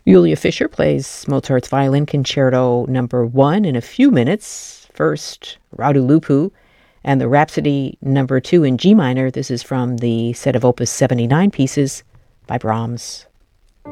Julia Fischer plays Mozart's Violin Concerto Number 1 in a few minutes. First, Radu Lupu and the Rhapsody Number 2 in G minor. This is from the set of Opus 79 pieces by Brahms.